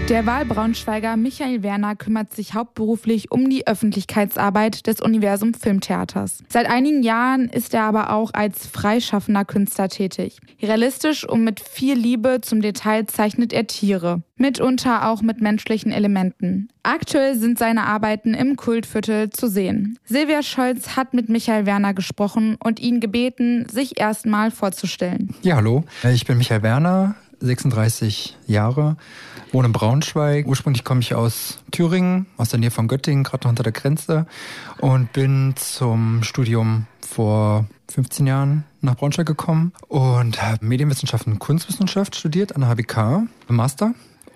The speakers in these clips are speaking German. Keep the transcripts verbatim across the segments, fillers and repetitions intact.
Der Wahlbraunschweiger Michael Werner kümmert sich hauptberuflich um die Öffentlichkeitsarbeit des Universum Filmtheaters. Seit einigen Jahren ist er aber auch als freischaffender Künstler tätig. Realistisch und mit viel Liebe zum Detail zeichnet er Tiere, mitunter auch mit menschlichen Elementen. Aktuell sind seine Arbeiten im Kultviertel zu sehen. Silvia Scholz hat mit Michael Werner gesprochen und ihn gebeten, sich erstmal vorzustellen. Ja, hallo, ich bin Michael Werner, sechsunddreißig Jahre, wohne in Braunschweig. Ursprünglich komme ich aus Thüringen, aus der Nähe von Göttingen, gerade noch unter der Grenze, und bin zum Studium vor fünfzehn Jahren nach Braunschweig gekommen und habe Medienwissenschaften und Kunstwissenschaft studiert an der H B K im Master.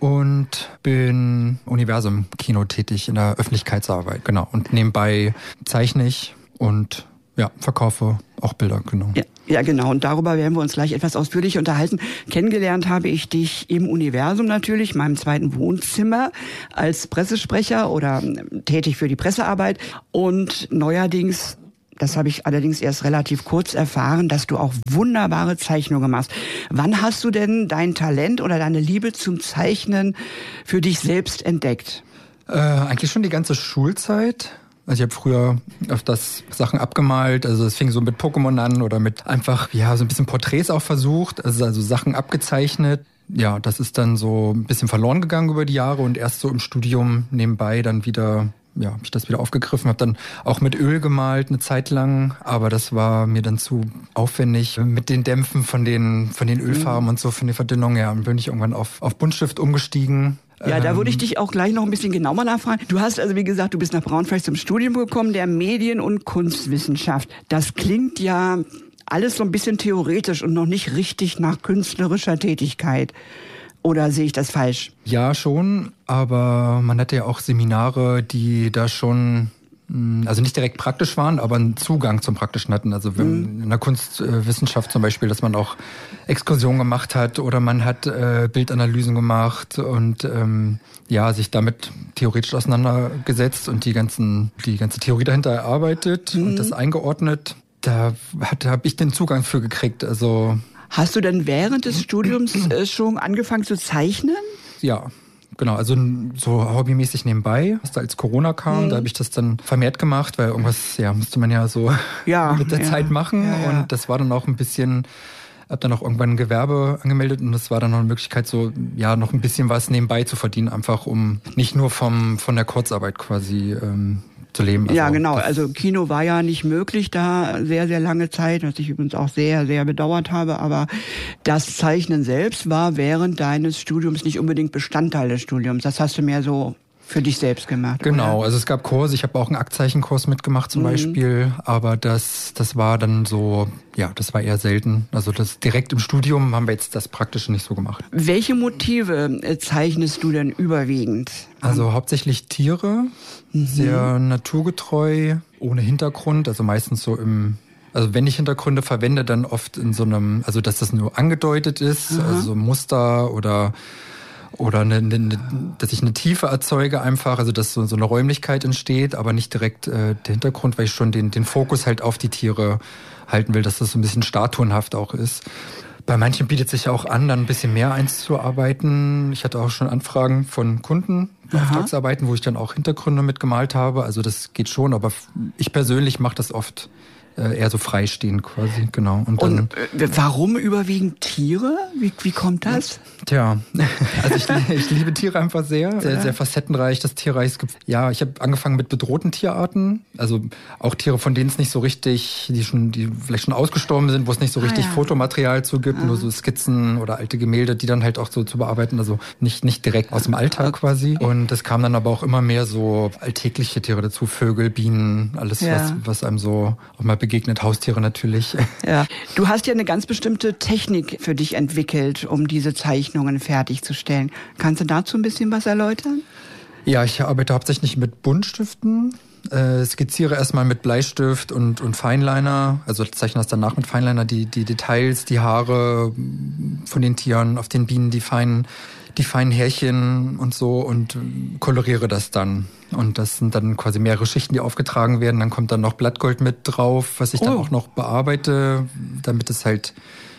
Und bin Universum-Kino tätig in der Öffentlichkeitsarbeit, genau. Und nebenbei zeichne ich und ja, verkaufe auch Bilder, genau. Ja, ja, genau. Und darüber werden wir uns gleich etwas ausführlich unterhalten. Kennengelernt habe ich dich im Universum natürlich, meinem zweiten Wohnzimmer, als Pressesprecher oder tätig für die Pressearbeit. Und neuerdings, das habe ich allerdings erst relativ kurz erfahren, dass du auch wunderbare Zeichnungen machst. Wann hast du denn dein Talent oder deine Liebe zum Zeichnen für dich selbst entdeckt? Äh, eigentlich schon die ganze Schulzeit. Also ich habe früher öfters Sachen abgemalt, also es fing so mit Pokémon an oder mit einfach, ja, so ein bisschen Porträts auch versucht, also, also Sachen abgezeichnet. Ja, das ist dann so ein bisschen verloren gegangen über die Jahre und erst so im Studium nebenbei dann wieder, ja, habe ich das wieder aufgegriffen, habe dann auch mit Öl gemalt eine Zeit lang, aber das war mir dann zu aufwendig mit den Dämpfen von den von den Ölfarben mhm. und so, von der Verdünnung, ja, und bin ich irgendwann auf auf Buntstift umgestiegen. Ja, da würde ich dich auch gleich noch ein bisschen genauer nachfragen. Du hast also, wie gesagt, du bist nach Braunschweig zum Studium gekommen, der Medien- und Kunstwissenschaft. Das klingt ja alles so ein bisschen theoretisch und noch nicht richtig nach künstlerischer Tätigkeit. Oder sehe ich das falsch? Ja, schon, aber man hatte ja auch Seminare, die da schon, also nicht direkt praktisch waren, aber einen Zugang zum Praktischen hatten. Also wenn in der Kunstwissenschaft zum Beispiel, dass man auch Exkursionen gemacht hat oder man hat äh, Bildanalysen gemacht und ähm, ja, sich damit theoretisch auseinandergesetzt und die ganzen die ganze Theorie dahinter erarbeitet mhm. und das eingeordnet. Da habe ich den Zugang für gekriegt. Also hast du denn während des Studiums äh, schon angefangen zu zeichnen? Ja. Genau, also so hobbymäßig nebenbei. Als Corona kam, mhm. da habe ich das dann vermehrt gemacht, weil irgendwas, ja, musste man ja so ja, mit der ja, Zeit machen. Ja, ja. Und das war dann auch ein bisschen, habe dann auch irgendwann ein Gewerbe angemeldet und das war dann noch eine Möglichkeit, so ja noch ein bisschen was nebenbei zu verdienen, einfach um nicht nur vom von der Kurzarbeit quasi ähm, zu leben. Also ja, genau. Also Kino war ja nicht möglich da sehr, sehr lange Zeit, was ich übrigens auch sehr, sehr bedauert habe. Aber das Zeichnen selbst war während deines Studiums nicht unbedingt Bestandteil des Studiums. Das hast du mehr so für dich selbst gemacht. Genau, oder? Also es gab Kurse, ich habe auch einen Aktzeichenkurs mitgemacht zum mhm. Beispiel, aber das das war dann so, ja, das war eher selten. Also das direkt im Studium haben wir jetzt das Praktische nicht so gemacht. Welche Motive zeichnest du denn überwiegend? Also hauptsächlich Tiere, mhm. sehr naturgetreu, ohne Hintergrund, also meistens so im... Also wenn ich Hintergründe verwende, dann oft in so einem, also dass das nur angedeutet ist, Aha. also so Muster oder... Oder eine, eine, dass ich eine Tiefe erzeuge einfach, also dass so, so eine Räumlichkeit entsteht, aber nicht direkt äh, der Hintergrund, weil ich schon den, den Fokus halt auf die Tiere halten will, dass das so ein bisschen statuenhaft auch ist. Bei manchen bietet sich auch an, dann ein bisschen mehr einzuarbeiten. Ich hatte auch schon Anfragen von Kunden, Auftragsarbeiten, wo ich dann auch Hintergründe mitgemalt habe. Also das geht schon, aber ich persönlich mache das oft eher so freistehend quasi, genau. Und, dann, und äh, warum überwiegend Tiere? Wie, wie kommt das? Tja, also ich, ich liebe Tiere einfach sehr, sehr, sehr facettenreich, das Tierreich. Es gibt, ja, ich habe angefangen mit bedrohten Tierarten, also auch Tiere, von denen es nicht so richtig, die schon, die vielleicht schon ausgestorben sind, wo es nicht so richtig ah, ja. Fotomaterial zu gibt, ah. nur so Skizzen oder alte Gemälde, die dann halt auch so zu bearbeiten, also nicht, nicht direkt aus dem Alltag quasi. Und es kam dann aber auch immer mehr so alltägliche Tiere dazu, Vögel, Bienen, alles, ja. was, was einem so auch mal begegnet, Haustiere natürlich. Ja. Du hast ja eine ganz bestimmte Technik für dich entwickelt, um diese Zeichnungen fertigzustellen. Kannst du dazu ein bisschen was erläutern? Ja, ich arbeite hauptsächlich mit Buntstiften. Äh, skizziere erstmal mit Bleistift und, und Fineliner, also zeichne das danach mit Fineliner, die, die Details, die Haare von den Tieren, auf den Bienen, die feinen, die feinen Härchen und so und koloriere das dann. Und das sind dann quasi mehrere Schichten, die aufgetragen werden. Dann kommt dann noch Blattgold mit drauf, was ich oh. dann auch noch bearbeite, damit es halt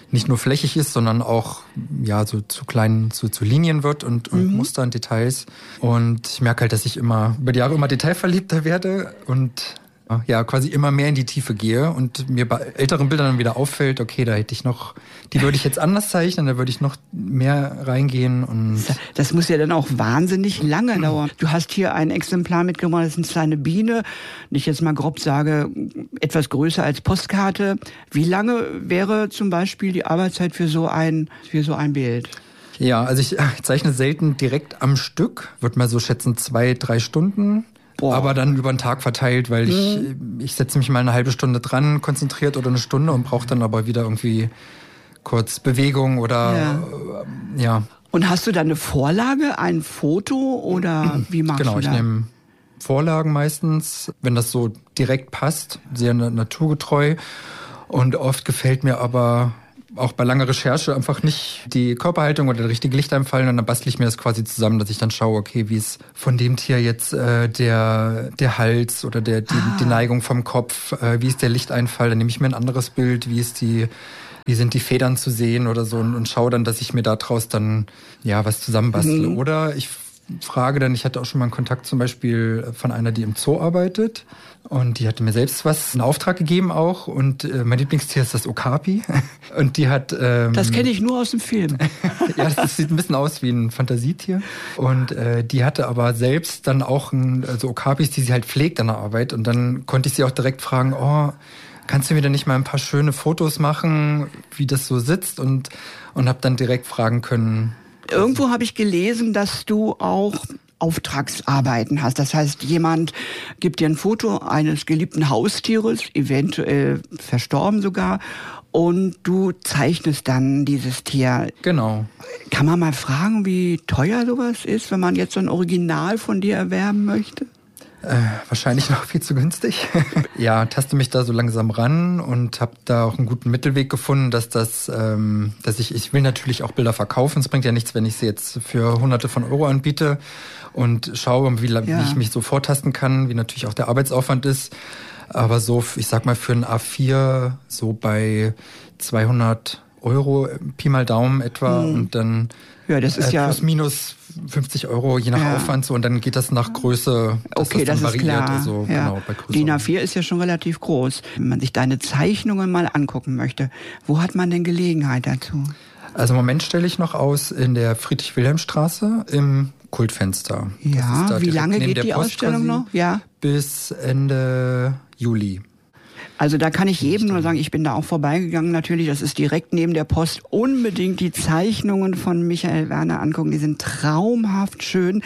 nicht nur flächig ist, sondern auch ja so zu kleinen, so zu Linien wird und, und mhm. Muster und Details. Und ich merke halt, dass ich immer über die Jahre immer detailverliebter werde und ja, quasi immer mehr in die Tiefe gehe und mir bei älteren Bildern dann wieder auffällt, okay, da hätte ich noch, die würde ich jetzt anders zeichnen, da würde ich noch mehr reingehen. Und das muss ja dann auch wahnsinnig lange dauern. Du hast hier ein Exemplar mitgebracht, das ist eine kleine Biene, ich jetzt mal grob sage, etwas größer als Postkarte. Wie lange wäre zum Beispiel die Arbeitszeit für so ein, für so ein Bild? Ja, also ich zeichne selten direkt am Stück, würde mal so schätzen zwei, drei Stunden. Boah. Aber dann über den Tag verteilt, weil ich, mhm. ich setze mich mal eine halbe Stunde dran, konzentriert oder eine Stunde und brauche dann aber wieder irgendwie kurz Bewegung oder ja. Äh, ja. Und hast du da eine Vorlage, ein Foto oder wie machst genau, du das? Genau, ich nehme Vorlagen meistens, wenn das so direkt passt, sehr naturgetreu. Und oft gefällt mir aber auch bei langer Recherche einfach nicht die Körperhaltung oder der richtige Lichteinfall und dann bastle ich mir das quasi zusammen, dass ich dann schaue, okay, wie ist von dem Tier jetzt äh, der der Hals oder der die, ah. die Neigung vom Kopf, äh, wie ist der Lichteinfall, dann nehme ich mir ein anderes Bild, wie ist die wie sind die Federn zu sehen oder so und, und schaue dann, dass ich mir daraus dann ja was zusammenbastle. Mhm. Oder ich frage dann, ich hatte auch schon mal einen Kontakt zum Beispiel von einer, die im Zoo arbeitet und die hatte mir selbst was in Auftrag gegeben auch und äh, mein Lieblingstier ist das Okapi und die hat... Ähm, das kenne ich nur aus dem Film. Ja, das sieht ein bisschen aus wie ein Fantasietier und äh, die hatte aber selbst dann auch ein, also Okapis, die sie halt pflegt an der Arbeit und dann konnte ich sie auch direkt fragen, oh, kannst du mir denn nicht mal ein paar schöne Fotos machen, wie das so sitzt und, und habe dann direkt fragen können... Irgendwo habe ich gelesen, dass du auch Auftragsarbeiten hast. Das heißt, jemand gibt dir ein Foto eines geliebten Haustieres, eventuell verstorben sogar, und du zeichnest dann dieses Tier. Genau. Kann man mal fragen, wie teuer sowas ist, wenn man jetzt so ein Original von dir erwerben möchte? Äh, wahrscheinlich noch viel zu günstig. Ja, taste mich da so langsam ran und habe da auch einen guten Mittelweg gefunden, dass das, ähm, dass ich, ich will natürlich auch Bilder verkaufen. Es bringt ja nichts, wenn ich sie jetzt für Hunderte von Euro anbiete und schaue, wie, ja. wie ich mich so vortasten kann, wie natürlich auch der Arbeitsaufwand ist. Aber so, ich sag mal, für ein A vier so bei zweihundert Euro, Pi mal Daumen etwa hm. und dann ja, das ist äh, ja plus minus fünfzig Euro je nach ja. Aufwand so und dann geht das nach Größe. Okay, das, das ist klar. Also, ja. genau, bei D I N A vier ist ja schon relativ groß. Wenn man sich deine Zeichnungen mal angucken möchte, wo hat man denn Gelegenheit dazu? Also im Moment stelle ich noch aus in der Friedrich-Wilhelm-Straße im Kultfenster. Ja, wie lange geht die Ausstellung noch? Ja. Bis Ende Juli. Also da kann ich jedem nur sagen, ich bin da auch vorbeigegangen natürlich, das ist direkt neben der Post. Unbedingt die Zeichnungen von Michael Werner angucken, die sind traumhaft schön.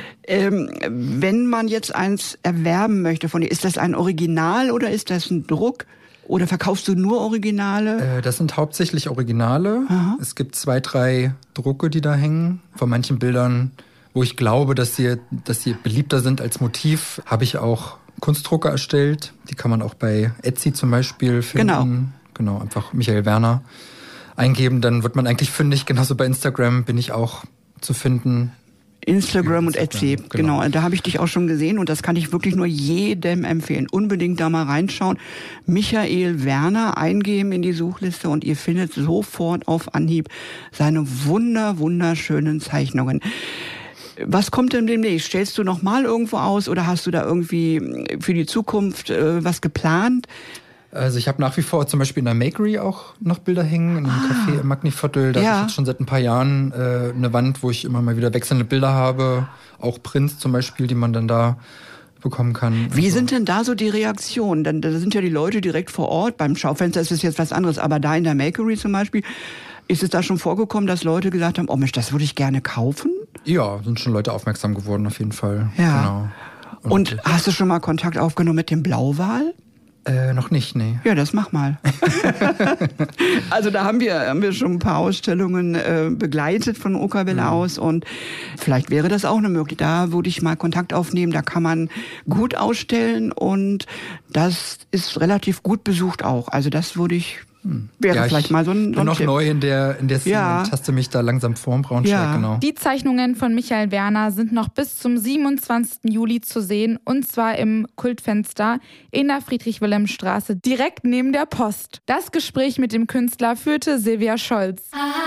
Ähm, wenn man jetzt eins erwerben möchte von dir, ist das ein Original oder ist das ein Druck? Oder verkaufst du nur Originale? Äh, das sind hauptsächlich Originale. Aha. Es gibt zwei, drei Drucke, die da hängen. Von manchen Bildern, wo ich glaube, dass sie, dass sie beliebter sind als Motiv, habe ich auch Kunstdrucke erstellt. Die kann man auch bei Etsy zum Beispiel finden. Genau. Genau, einfach Michael Werner eingeben, dann wird man eigentlich fündig. Genauso bei Instagram bin ich auch zu finden. Instagram und Etsy, genau. genau. Da habe ich dich auch schon gesehen und das kann ich wirklich nur jedem empfehlen. Unbedingt da mal reinschauen. Michael Werner eingeben in die Suchliste und ihr findet sofort auf Anhieb seine wunder, wunderschönen Zeichnungen. Was kommt denn demnächst? Stellst du noch mal irgendwo aus oder hast du da irgendwie für die Zukunft äh, was geplant? Also ich habe nach wie vor zum Beispiel in der Makery auch noch Bilder hängen, in einem ah. Café im Magni-Viertel. Da ja. habe ich jetzt schon seit ein paar Jahren äh, eine Wand, wo ich immer mal wieder wechselnde Bilder habe. Auch Prints zum Beispiel, die man dann da bekommen kann. Wie also. sind denn da so die Reaktionen? Denn da sind ja die Leute direkt vor Ort. Beim Schaufenster ist es jetzt was anderes. Aber da in der Makery zum Beispiel, ist es da schon vorgekommen, dass Leute gesagt haben, oh Mensch, das würde ich gerne kaufen? Ja, sind schon Leute aufmerksam geworden auf jeden Fall. Ja. Genau. Und, Und hast du schon mal Kontakt aufgenommen mit dem Blauwal? Äh, noch nicht, nee. Ja, das mach mal. Also da haben wir, haben wir schon ein paar Ausstellungen äh, begleitet von Okerwelle mhm. aus und vielleicht wäre das auch eine Möglichkeit. Da würde ich mal Kontakt aufnehmen, da kann man gut ausstellen und das ist relativ gut besucht auch. Also das würde ich Hm. Wäre ja, vielleicht mal so ein, so Ich bin ein noch Tipp. neu in der, in der Szene Ja. und taste mich da langsam vorm Braunschweig, Ja. genau. Die Zeichnungen von Michael Werner sind noch bis zum siebenundzwanzigsten Juli zu sehen, und zwar im Kultfenster in der Friedrich-Wilhelm-Straße, direkt neben der Post. Das Gespräch mit dem Künstler führte Silvia Scholz.